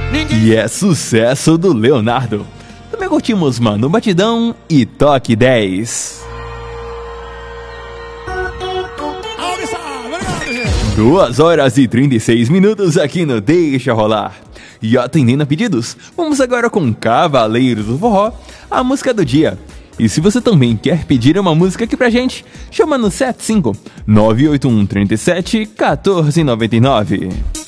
E é sucesso do Leonardo. Também curtimos Mano Batidão e Toque 10. 2 horas e 36 minutos aqui no Deixa Rolar. E atendendo a pedidos, vamos agora com Cavaleiros do Forró, a música do dia. E se você também quer pedir uma música aqui pra gente, chama no 75 981 37 1499.